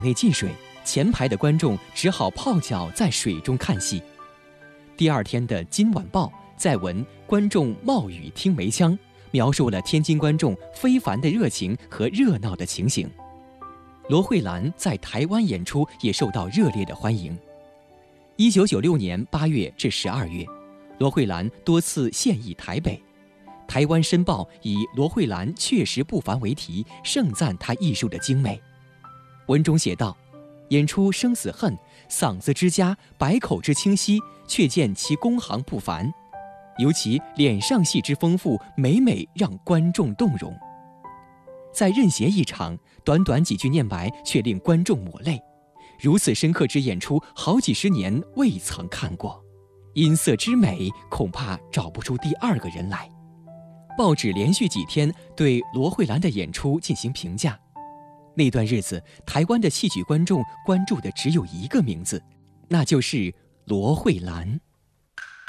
内进水，前排的观众只好泡脚在水中看戏。第二天的《今晚报》载文观众冒雨听梅腔，描述了天津观众非凡的热情和热闹的情形。罗慧兰在台湾演出也受到热烈的欢迎。1996年8月至12月，罗慧兰多次现役台北。台湾申报以罗慧兰确实不凡为题，盛赞她艺术的精美。文中写道：演出生死恨，嗓子之佳，百口之清晰，却见其工行不凡，尤其脸上戏之丰富，每每让观众动容。在任贤一场，短短几句念白却令观众抹泪，如此深刻之演出，好几十年未曾看过。音色之美，恐怕找不出第二个人来。报纸连续几天对罗慧兰的演出进行评价。那段日子，台湾的戏曲观众关注的只有一个名字，那就是罗慧兰。